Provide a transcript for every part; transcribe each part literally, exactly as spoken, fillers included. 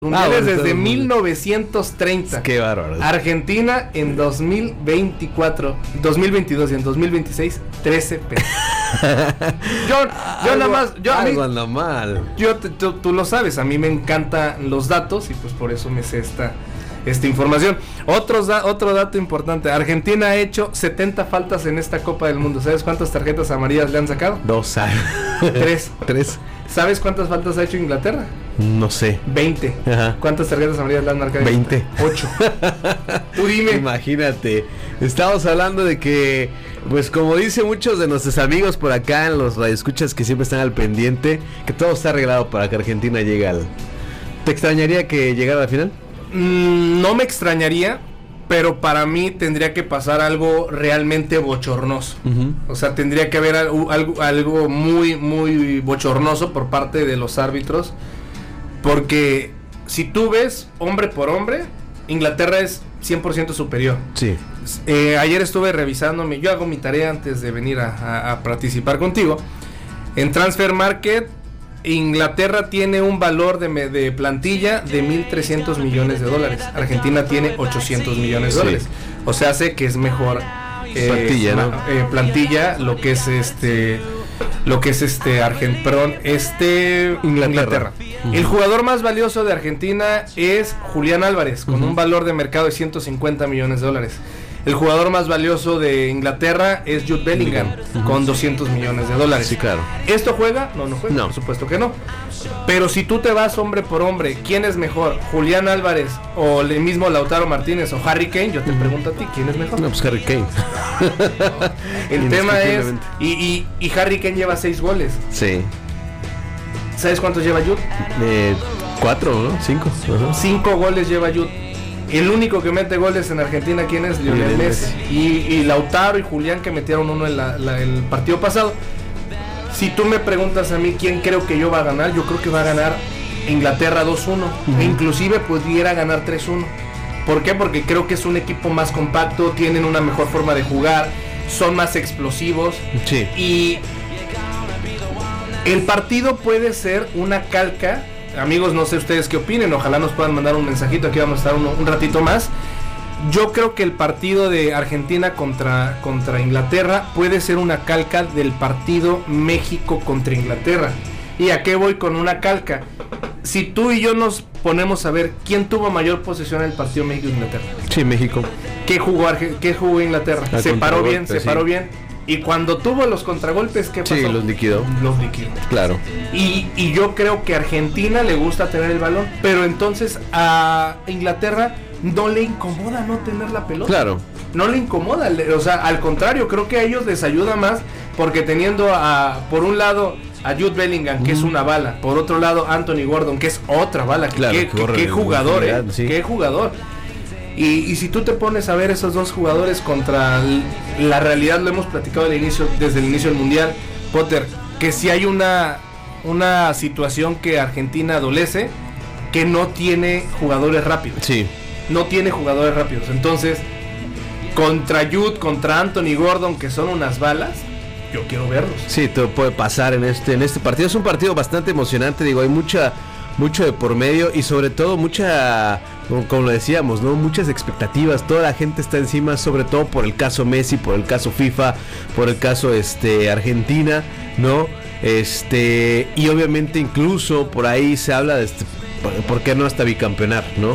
mundiales Ah, bueno, desde muy... mil novecientos treinta. Qué bárbaro. Argentina en dos mil veinticuatro, dos mil veintidós y en dos mil veintiséis, trece pesos. yo yo algo, nada más, yo a mí, algo anda mal. Yo te, tú, tú lo sabes, a mí me encantan los datos y pues por eso me sé esta esta información. Otros da, otro dato importante, Argentina ha hecho setenta faltas en esta Copa del Mundo. ¿Sabes cuántas tarjetas amarillas le han sacado? Dos. Tres. Tres. ¿Sabes cuántas faltas ha hecho Inglaterra? No sé. veinte. Ajá. ¿Cuántas tarjetas amarillas le han marcado? veinte. ocho. Tú dime. Imagínate. Estamos hablando de que, pues como dicen muchos de nuestros amigos por acá en los radioescuchas que siempre están al pendiente, que todo está arreglado para que Argentina llegue al... ¿Te extrañaría que llegara a la final? Mm, no me extrañaría, pero para mí tendría que pasar algo realmente bochornoso. Uh-huh. O sea, tendría que haber algo, algo, algo muy, muy bochornoso por parte de los árbitros. Porque si tú ves hombre por hombre, Inglaterra es cien por ciento superior. Sí. Eh, ayer estuve revisándome, yo hago mi tarea antes de venir a, a, a participar contigo. En Transfer Market, Inglaterra tiene un valor de, de plantilla de mil trescientos millones de dólares. Argentina tiene ochocientos millones de dólares. Sí. O sea, hace que es mejor eh, plantilla, ¿no? eh, plantilla lo que es este lo que es este Argent, perdón, este Inglaterra. Inglaterra. Uh-huh. El jugador más valioso de Argentina es Julián Álvarez, con uh-huh. un valor de mercado de ciento cincuenta millones de dólares. El jugador más valioso de Inglaterra es Jude Bellingham, uh-huh. con doscientos millones de dólares. Sí, claro. ¿Esto juega? No, no juega, no. Por supuesto que no. Pero si tú te vas hombre por hombre, ¿quién es mejor? ¿Julián Álvarez o el mismo Lautaro Martínez o Harry Kane? Yo te uh-huh. pregunto a ti, ¿quién es mejor? No, pues Harry Kane. El tema es, y, y, y Harry Kane lleva seis goles. Sí. ¿Sabes cuántos lleva Jude? Eh, cuatro, ¿no? Cinco. Uh-huh. Cinco goles lleva Jude. El único que mete goles en Argentina, ¿quién es? Lionel Messi. Y, y Lautaro y Julián, que metieron uno en la, la, el partido pasado. Si tú me preguntas a mí quién creo que yo va a ganar, yo creo que va a ganar Inglaterra dos uno. Uh-huh. E inclusive pudiera ganar tres uno. ¿Por qué? Porque creo que es un equipo más compacto, tienen una mejor forma de jugar, son más explosivos. Sí. Y el partido puede ser una calca. Amigos, no sé ustedes qué opinen, ojalá nos puedan mandar un mensajito, aquí vamos a estar un, un ratito más. Yo creo que el partido de Argentina contra, contra Inglaterra puede ser una calca del partido México contra Inglaterra. ¿Y a qué voy con una calca? Si tú y yo nos ponemos a ver quién tuvo mayor posesión en el partido México-Inglaterra. Sí, México. ¿Qué jugó, qué jugó Inglaterra? Al se paró bien, se sí. paró bien. Y cuando tuvo los contragolpes, ¿qué pasó? Sí, los liquidó. Los liquidó. Claro. Y, y yo creo que a Argentina le gusta tener el balón, pero entonces a Inglaterra no le incomoda no tener la pelota. Claro. No le incomoda, o sea, al contrario, creo que a ellos les ayuda más porque teniendo a, por un lado, a Jude Bellingham, que mm. es una bala, por otro lado, Anthony Gordon, que es otra bala. Claro, qué, que qué jugador, eh, sí. qué jugador. Y, y si tú te pones a ver esos dos jugadores contra la realidad, lo hemos platicado al inicio, desde el inicio del mundial, Potter, que si hay una una situación que Argentina adolece, que no tiene jugadores rápidos. Sí. No tiene jugadores rápidos. Entonces, contra Jude, contra Anthony Gordon, que son unas balas, yo quiero verlos. Sí, todo puede pasar en este en este partido. Es un partido bastante emocionante, digo, hay mucha mucho de por medio y sobre todo mucha, como, como lo decíamos, ¿no? Muchas expectativas, toda la gente está encima, sobre todo por el caso Messi, por el caso FIFA, por el caso este Argentina, ¿no? Este, y obviamente incluso por ahí se habla de este, ¿por qué no hasta bicampeonar, no?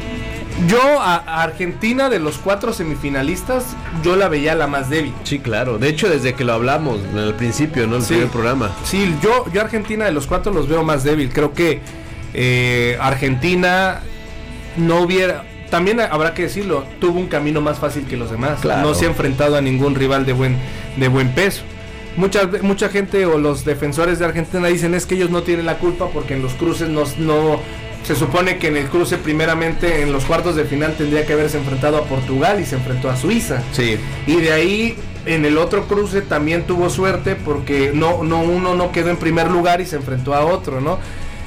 Yo a, a Argentina, de los cuatro semifinalistas, yo la veía la más débil. Sí, claro. De hecho, desde que lo hablamos en el principio, ¿no? El sí, primer programa. Sí, yo, yo Argentina de los cuatro los veo más débil. Creo que eh, Argentina no hubiera... También habrá que decirlo, tuvo un camino más fácil que los demás. Claro. No se ha enfrentado a ningún rival de buen, de buen peso. Mucha, mucha gente o los defensores de Argentina dicen es que ellos no tienen la culpa porque en los cruces no... no se supone que en el cruce primeramente en los cuartos de final tendría que haberse enfrentado a Portugal y se enfrentó a Suiza. Sí. Y de ahí en el otro cruce también tuvo suerte porque no, no uno no quedó en primer lugar y se enfrentó a otro, ¿no?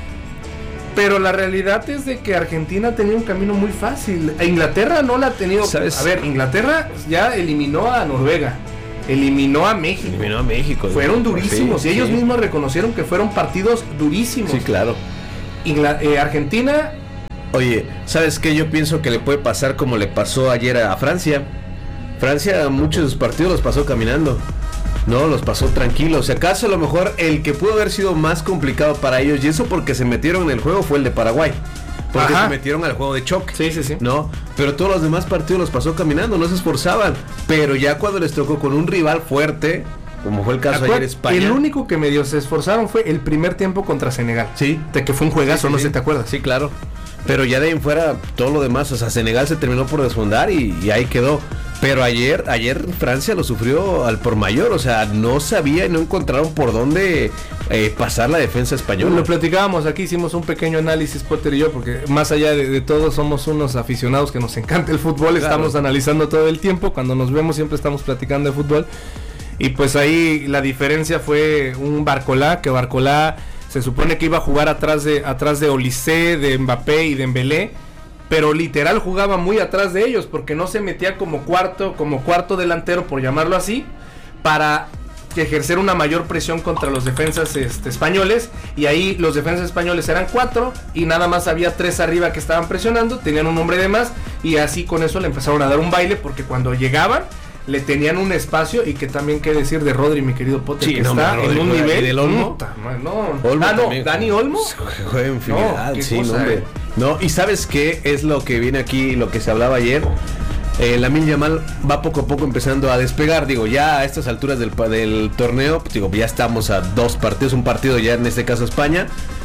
Pero la realidad es de que Argentina tenía un camino muy fácil. A Inglaterra no la ha tenido. ¿Sabes? A ver, Inglaterra ya eliminó a Noruega, eliminó a México. Eliminó a México. Fueron durísimos sí, y ellos sí. mismos reconocieron que fueron partidos durísimos. Sí, claro. Ingl- eh, Argentina Oye, ¿sabes qué? Yo pienso que le puede pasar como le pasó ayer a Francia. Francia muchos de sus partidos los pasó caminando. No, los pasó tranquilos. Si acaso a lo mejor el que pudo haber sido más complicado para ellos, y eso porque se metieron en el juego, fue el de Paraguay. Porque Ajá. se metieron al juego de choque. Sí, sí, sí. No, pero todos los demás partidos los pasó caminando, no se esforzaban. Pero ya cuando les tocó con un rival fuerte, como fue el caso ayer España. El único que medio se esforzaron fue el primer tiempo contra Senegal. Sí. De que fue un juegazo, sí, sí, no sí. sé si te acuerdas. Sí, claro. Pero ya de ahí en fuera todo lo demás, o sea, Senegal se terminó por desfondar y, y ahí quedó. Pero ayer, ayer Francia lo sufrió al por mayor, o sea, no sabía y no encontraron por dónde eh, pasar la defensa española. Lo platicábamos aquí, hicimos un pequeño análisis, Potter y yo, porque más allá de, de todo somos unos aficionados que nos encanta el fútbol, claro. Estamos analizando todo el tiempo, cuando nos vemos siempre estamos platicando de fútbol. Y pues ahí la diferencia fue un Barcolá, que Barcolá se supone que iba a jugar atrás de atrás de Olise, de Mbappé y de Dembélé, pero literal jugaba muy atrás de ellos porque no se metía como cuarto, como cuarto delantero, por llamarlo así, para ejercer una mayor presión contra los defensas este, españoles, y ahí los defensas españoles eran cuatro y nada más había tres arriba que estaban presionando, tenían un hombre de más y así con eso le empezaron a dar un baile porque cuando llegaban le tenían un espacio. Y que también qué decir de Rodri, mi querido Potter, sí, que no, está Rodri, en un nivel. ¿Y del Olmo? No, Olmo ah, no, también, Dani Olmo. Juega infinidad, no, sí, cosa, no, hombre. eh. No, y ¿sabes qué es lo que viene aquí, lo que se hablaba ayer? Eh, Lamine Yamal va poco a poco empezando a despegar. Digo, ya a estas alturas del, del torneo, pues, digo, ya estamos a dos partidos, un partido ya en este caso España.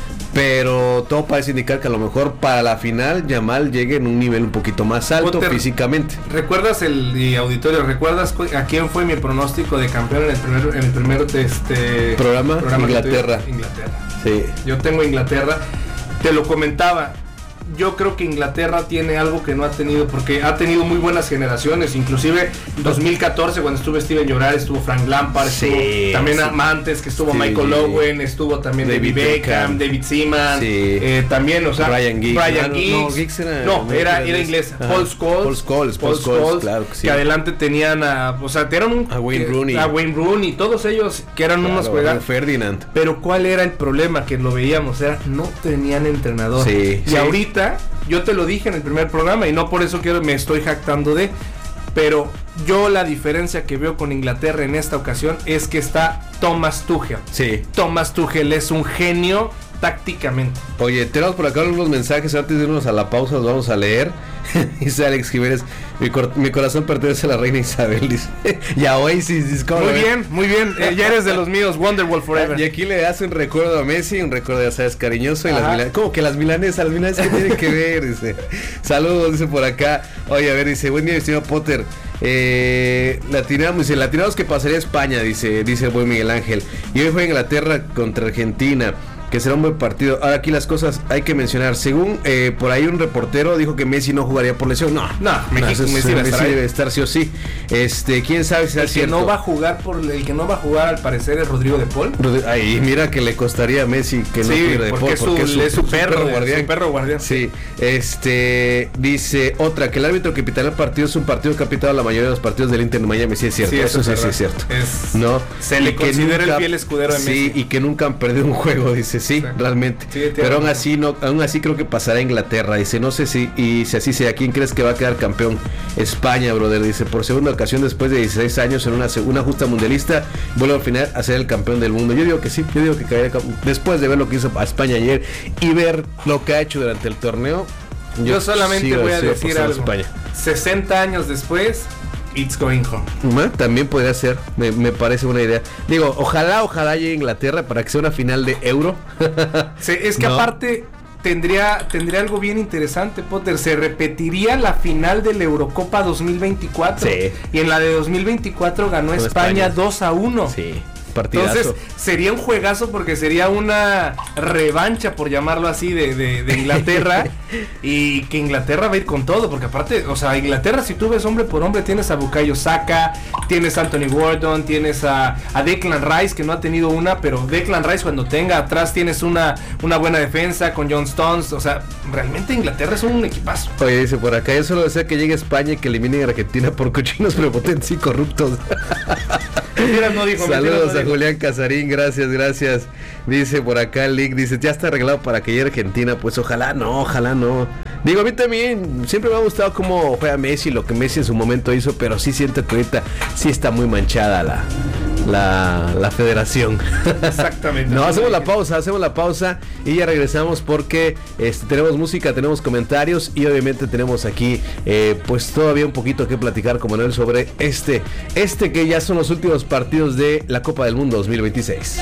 Pero todo parece indicar que a lo mejor para la final Yamal llegue en un nivel un poquito más alto Potter, físicamente. ¿Recuerdas el y auditorio? ¿Recuerdas a quién fue mi pronóstico de campeón en el primer, en el primer este programa? programa Inglaterra. Inglaterra. Sí. Yo tengo Inglaterra. Te lo comentaba. Yo creo que Inglaterra tiene algo que no ha tenido, porque ha tenido muy buenas generaciones, inclusive dos mil catorce cuando estuvo Steven Gerrard, estuvo Frank Lampard, sí, estuvo también sí. antes que estuvo sí, Michael sí. Owen, estuvo también David, David Beckham, David Seaman, sí. eh, también, o sea, Brian Giggs, Brian no, Giggs, no, Giggs era, no, era, era inglés, Paul Scholes, Paul Scholes, Paul Scholes, claro que sí. Que adelante tenían a, o sea, eran un, a Wayne que, Rooney, a Wayne Rooney, todos ellos que eran claro, unos jugadores. Ferdinand. Pero ¿cuál era el problema? Que lo veíamos, era no tenían entrenador. Sí, y sí. ahorita yo te lo dije en el primer programa y no por eso quiero me estoy jactando de, pero yo la diferencia que veo con Inglaterra en esta ocasión es que está Thomas Tuchel. Sí. Thomas Tuchel es un genio tácticamente. Oye, tenemos por acá unos mensajes antes de irnos a la pausa, los vamos a leer. Dice Alex Jiménez, mi, cor- mi corazón pertenece a la reina Isabel, dice. Y a Oasis, dice, muy bien, muy bien, eh, ya eres de los míos, Wonderwall Forever. Y aquí le hace un recuerdo a Messi, un recuerdo, ya sabes, cariñoso. Y las milanesas, ¿cómo que las milanesas? Las milanesas, ¿qué tienen que ver? Dice, saludos, dice por acá. Oye, a ver, dice, buen día, mi estimado Potter. Eh, latinamos, dice, latinados que pasaría a España, dice, dice el buen Miguel Ángel. Y hoy fue Inglaterra contra Argentina, que será un buen partido. Ahora aquí las cosas hay que mencionar. Según eh, por ahí un reportero dijo que Messi no jugaría por lesión. No, no, no Messi, es, Messi, Messi estar debe estar sí o sí. Este, quién sabe si será el que cierto. no va a jugar por el que no va a jugar al parecer es Rodrigo de Paul. Ay, mira que le costaría a Messi que no sí, tuviera de porque, Paul, porque es su, es su, su perro, perro guardián. Su perro guardián. Sí, este dice otra que el árbitro que pitara el partido es un partido que ha pitado la mayoría de los partidos del Inter de Miami. Sí es cierto, sí, eso, eso sí, sí es cierto. Es, no, se le considera nunca, el fiel escudero de Messi. Sí, y que nunca han perdido un juego, dice, sí, sí. realmente. Sí, pero aún así no, aún así creo que pasará a Inglaterra, dice, no sé si y si así sea, ¿quién crees que va a quedar campeón? España, brother, dice, por segunda ocasión después de dieciséis años en una una justa mundialista, vuelve al final a ser el campeón del mundo. Yo digo que sí, yo digo que caería, después de ver lo que hizo a España ayer y ver lo que ha hecho durante el torneo. Yo, yo solamente voy a decir algo. España. sesenta años después, it's going home. También podría ser, me, me parece una idea. Digo, ojalá, ojalá llegue a Inglaterra para que sea una final de Euro. Sí, es que no. aparte tendría tendría algo bien interesante, Potter. Se repetiría la final de la Eurocopa dos mil veinticuatro. Sí. Y en la de dos mil veinticuatro ganó España, España dos a uno. Sí. Partidazo. Entonces sería un juegazo porque sería una revancha, por llamarlo así, de, de, de Inglaterra. Y que Inglaterra va a ir con todo, porque aparte, o sea, Inglaterra, si tú ves hombre por hombre, tienes a Bukayo Saka, tienes a Anthony Gordon, tienes a, a Declan Rice, que no ha tenido una, pero Declan Rice cuando tenga atrás tienes una, una buena defensa con John Stones. O sea, realmente Inglaterra es un equipazo. Oye, dice por acá, yo solo deseo que llegue a España y que eliminen a Argentina por cochinos prepotentes y corruptos. Mentiras no dijo, saludos no a Julián Casarín, gracias, gracias. Dice por acá Lick, dice, ya está arreglado para que llegue Argentina. Pues ojalá no, ojalá no. Digo, a mí también siempre me ha gustado cómo juega Messi, lo que Messi en su momento hizo, pero sí siento que ahorita sí está muy manchada la, la, la federación. Exactamente. No, hacemos la pausa, hacemos la pausa y ya regresamos porque este, tenemos música, tenemos comentarios y obviamente tenemos aquí eh, pues todavía un poquito que platicar con Manuel sobre este, este que ya son los últimos partidos de la Copa del Mundo dos mil veintiséis.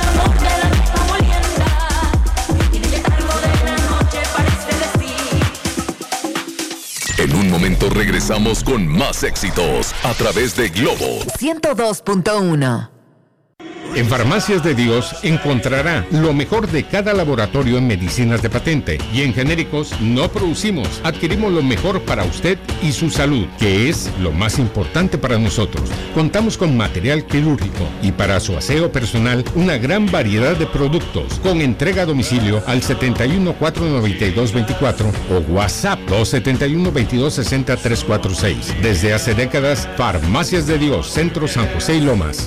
En un momento regresamos con más éxitos a través de Globo ciento dos punto uno. En Farmacias de Dios encontrará lo mejor de cada laboratorio en medicinas de patente y en genéricos no producimos, adquirimos lo mejor para usted y su salud, que es lo más importante para nosotros. Contamos con material quirúrgico y para su aseo personal una gran variedad de productos con entrega a domicilio al setenta y uno, cuatrocientos noventa y dos, veinticuatro o WhatsApp dos setenta y uno, veintidós sesenta, trescientos cuarenta y seis. Desde hace décadas, Farmacias de Dios, Centro San José y Lomas.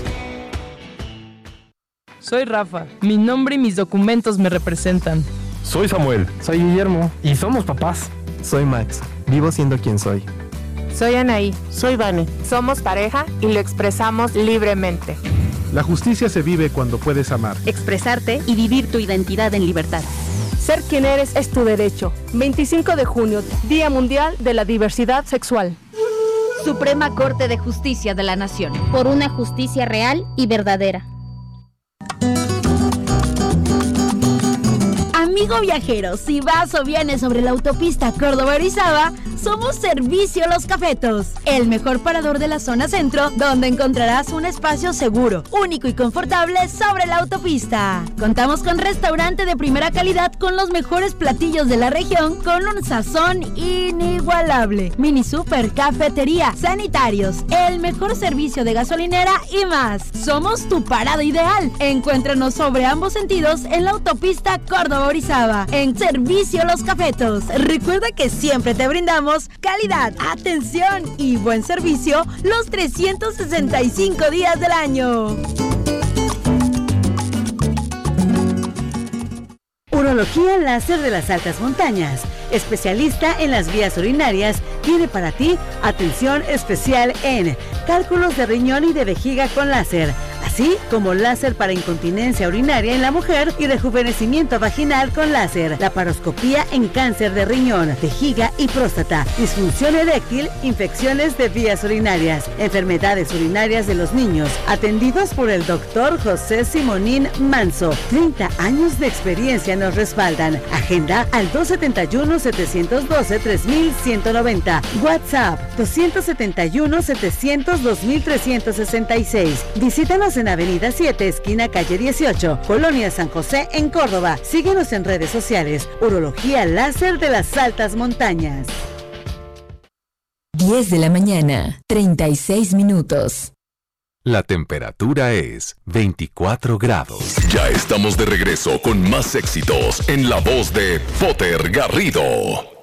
Soy Rafa, mi nombre y mis documentos me representan. Soy Samuel. Soy Guillermo. Y somos papás. Soy Max, vivo siendo quien soy. Soy Anaí. Soy Vane. Somos pareja y lo expresamos libremente. La justicia se vive cuando puedes amar, expresarte y vivir tu identidad en libertad. Ser quien eres es tu derecho. veinticinco de junio, Día Mundial de la Diversidad Sexual. Suprema Corte de Justicia de la Nación. Por una justicia real y verdadera. Amigo viajero, si vas o vienes sobre la autopista Córdoba-Orizaba, somos Servicio Los Cafetos, el mejor parador de la zona centro, donde encontrarás un espacio seguro, único y confortable sobre la autopista. Contamos con restaurante de primera calidad con los mejores platillos de la región, con un sazón inigualable. Mini super, cafetería, sanitarios, el mejor servicio de gasolinera y más. Somos tu parada ideal. Encuéntranos sobre ambos sentidos en la autopista Córdoba-Orizaba, en Servicio Los Cafetos. Recuerda que siempre te brindamos calidad, atención y buen servicio los trescientos sesenta y cinco días del año. Urología Láser de las Altas Montañas, especialista en las vías urinarias, tiene para ti atención especial en cálculos de riñón y de vejiga con láser, así como láser para incontinencia urinaria en la mujer y rejuvenecimiento vaginal con láser, laparoscopía en cáncer de riñón, vejiga y próstata, disfunción eréctil, infecciones de vías urinarias, enfermedades urinarias de los niños, atendidos por el doctor José Simonín Manso. treinta años de experiencia nos respaldan. Agenda al dos setenta y uno, setecientos doce, tres mil ciento noventa. WhatsApp dos setenta y uno, setecientos, dos mil trescientos sesenta y seis. Visítanos en Avenida siete, esquina calle dieciocho, Colonia San José, en Córdoba. Síguenos en redes sociales. Urología Láser de las Altas Montañas. diez de la mañana, treinta y seis minutos. La temperatura es veinticuatro grados. Ya estamos de regreso con más éxitos en la voz de Potter Garrido.